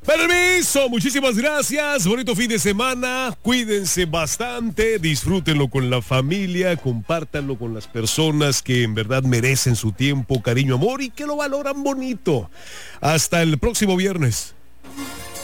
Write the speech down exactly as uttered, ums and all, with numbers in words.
Permiso, muchísimas gracias, bonito fin de semana, cuídense bastante, disfrútenlo con la familia, compártanlo con las personas que en verdad merecen su tiempo, cariño, amor y que lo valoran bonito. Hasta el próximo viernes.